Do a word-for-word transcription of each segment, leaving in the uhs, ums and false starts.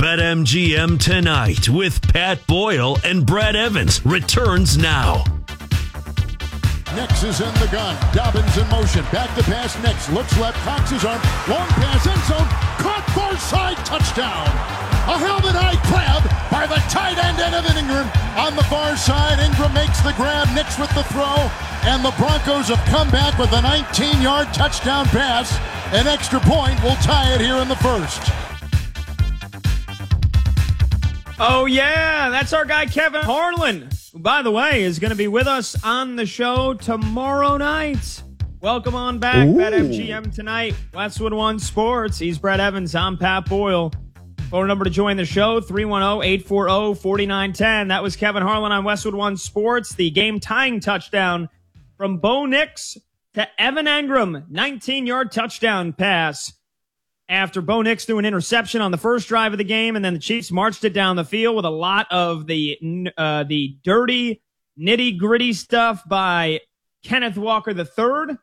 BetMGM Tonight with Pat Boyle and Brad Evans returns now. Nix is in the gun. Dobbins in motion. Back to pass. Nix looks left. Cocks his arm. Long pass. End zone. Caught far side. Touchdown. A helmet high grab by the tight end Evan Ingram on the far side. Ingram makes the grab. Nix with the throw. And the Broncos have come back with a nineteen-yard touchdown pass. An extra point will tie it here in the first. Oh, yeah, that's our guy Kevin Harlan, who, by the way, is going to be with us on the show tomorrow night. Welcome on back, BetMGM Tonight, Westwood One Sports. He's Brett Evans. I'm Pat Boyle. Phone number to join the show, three one zero, eight four zero, four nine one zero. That was Kevin Harlan on Westwood One Sports. The game-tying touchdown from Bo Nix to Evan Ingram, nineteen-yard touchdown pass. After Bo Nix threw an interception on the first drive of the game, and then the Chiefs marched it down the field with a lot of the uh, the dirty, nitty-gritty stuff by Kenneth Walker the third.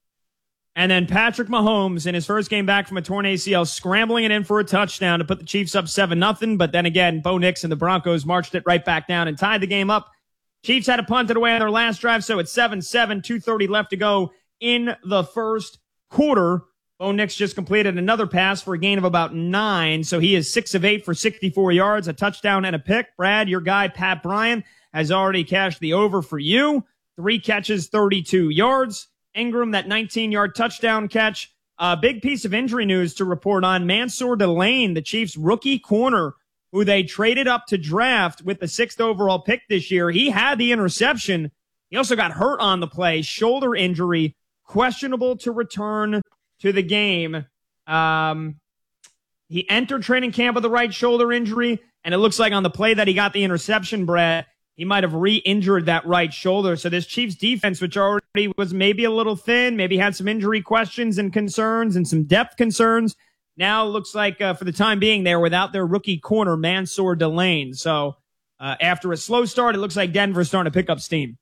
And then Patrick Mahomes, in his first game back from a torn A C L, scrambling it in for a touchdown to put the Chiefs up seven nothing. But then again, Bo Nix and the Broncos marched it right back down and tied the game up. Chiefs had to punt it away on their last drive, so it's seven seven, two thirty left to go in the first quarter. Bo Nix just completed another pass for a gain of about nine, so he is six of eight for sixty-four yards, a touchdown and a pick. Brad, your guy, Pat Bryant, has already cashed the over for you. Three catches, thirty-two yards. Ingram, that nineteen-yard touchdown catch. A uh, big piece of injury news to report on. Mansour Delane, the Chiefs' rookie corner, who they traded up to draft with the sixth overall pick this year. He had the interception. He also got hurt on the play, shoulder injury, questionable to return to the game. Um, he entered training camp with a right shoulder injury, and it looks like on the play that he got the interception, Brett, he might have re-injured that right shoulder. So this Chiefs defense, which already was maybe a little thin, maybe had some injury questions and concerns and some depth concerns, now looks like uh, for the time being they're without their rookie corner, Mansour Delane. So uh, after a slow start, it looks like Denver's starting to pick up steam.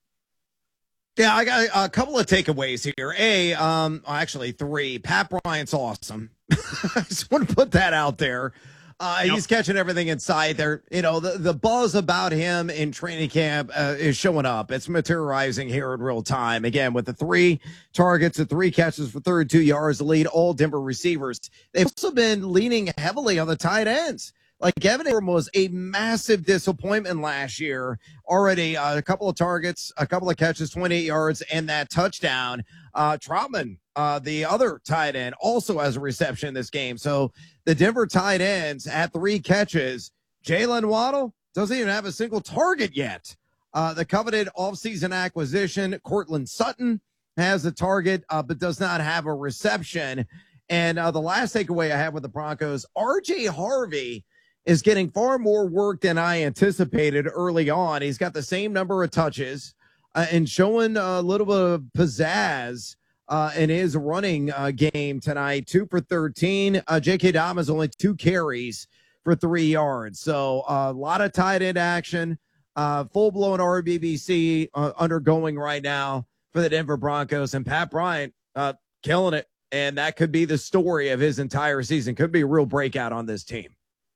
Yeah, I got a couple of takeaways here. A, um, actually three. Pat Bryant's awesome. I just want to put that out there. Uh, yep. He's catching everything in sight. There, you know, the, the buzz about him in training camp uh, is showing up. It's materializing here in real time. Again, with the three targets, the three catches for thirty-two yards, the lead all Denver receivers. They've also been leaning heavily on the tight ends. Like Evan Ingram was a massive disappointment last year. Already uh, a couple of targets, a couple of catches, twenty-eight yards, and that touchdown. Uh, Troutman, uh, the other tight end, also has a reception in this game. So the Denver tight ends had three catches. Jalen Waddle doesn't even have a single target yet. Uh, the coveted offseason acquisition, Cortland Sutton, has a target, uh, but does not have a reception. And uh, the last takeaway I have with the Broncos, R J Harvey is getting far more work than I anticipated early on. He's got the same number of touches uh, and showing a little bit of pizzazz uh, in his running uh, game tonight. Two for thirteen. Uh, J K. Dobbins only two carries for three yards. So uh, a lot of tight end action. Uh, full-blown R B B C uh, undergoing right now for the Denver Broncos. And Pat Bryant uh, killing it. And that could be the story of his entire season. Could be a real breakout on this team.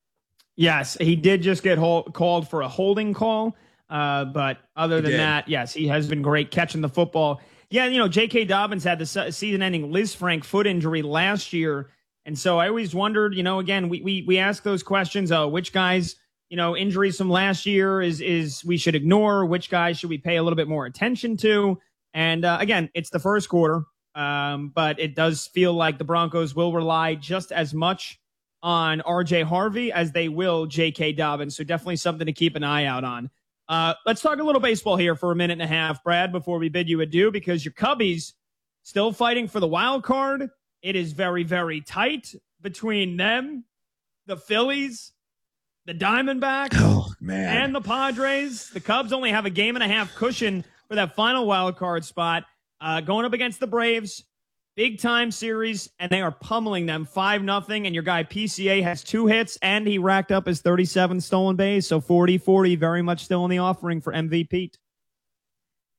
Yes, he did just get hold, called for a holding call. Uh, but other than that, yes, he has been great catching the football. Yeah, you know, J K. Dobbins had the season-ending Liz Frank foot injury last year. And so I always wondered, you know, again, we we we ask those questions, uh, which guys, you know, injuries from last year is is we should ignore, which guys should we pay a little bit more attention to? And uh, again, it's the first quarter, um, but it does feel like the Broncos will rely just as much on R J Harvey as they will J K. Dobbins. So definitely something to keep an eye out on. Uh, let's talk a little baseball here for a minute and a half, Brad, before we bid you adieu, because your Cubbies still fighting for the wild card. It is very, very tight between them, the Phillies, the Diamondbacks, oh, man. and the Padres. The Cubs only have a game and a half cushion for that final wild card spot, uh, going up against the Braves. Big time series, and they are pummeling them five nothing. And your guy P C A has two hits, and he racked up his thirty-seven stolen base. So forty forty, very much still in the offering for M V P.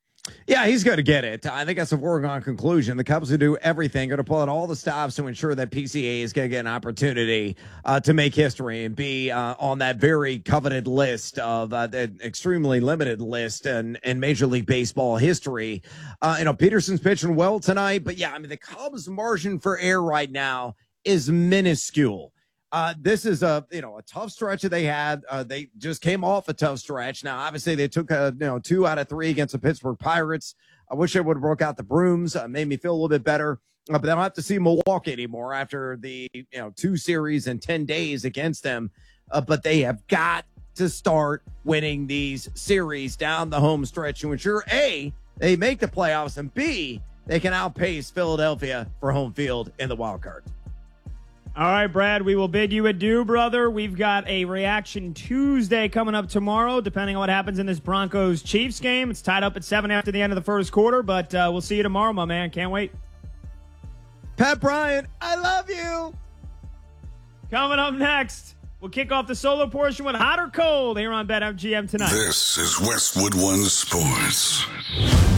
Yeah, he's going to get it. I think that's a foregone conclusion. The Cubs will do everything, going to pull out all the stops to ensure that P C A is going to get an opportunity uh, to make history and be uh, on that very coveted list of uh, the extremely limited list in, in Major League Baseball history. Uh, you know, Peterson's pitching well tonight, but yeah, I mean, the Cubs' margin for error right now is minuscule. Uh, this is a, you know, a tough stretch that they had. Uh, they just came off a tough stretch. Now, obviously, they took, a, you know, two out of three against the Pittsburgh Pirates. I wish they would have broke out the brooms. Uh, made me feel a little bit better. Uh, but they don't have to see Milwaukee anymore after the, you know, two series in ten days against them. Uh, but they have got to start winning these series down the home stretch to ensure, A, they make the playoffs, and B, they can outpace Philadelphia for home field in the wild card. All right, Brad, we will bid you adieu, brother. We've got a Reaction Tuesday coming up tomorrow, depending on what happens in this Broncos-Chiefs game. It's tied up at seven after the end of the first quarter, but uh, we'll see you tomorrow, my man. Can't wait. Pat Bryant, I love you. Coming up next, we'll kick off the solo portion with Hot or Cold here on BetMGM tonight. This is Westwood One Sports.